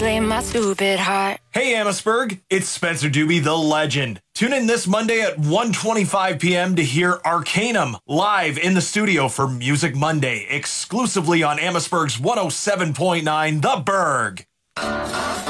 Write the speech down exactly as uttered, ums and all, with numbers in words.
Blame my stupid heart. Hey, Amherstburg, it's Spencer Doobie, the legend. Tune in this Monday at one twenty-five p.m. to hear Arcanum live in the studio for Music Monday, exclusively on Amherstburg's one oh seven point nine The Berg.